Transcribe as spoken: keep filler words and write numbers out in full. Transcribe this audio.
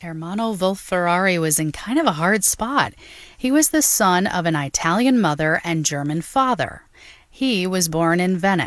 Ermanno Wolf-Ferrari was in kind of a hard spot. He was the son of an Italian mother and German father. He was born in Venice.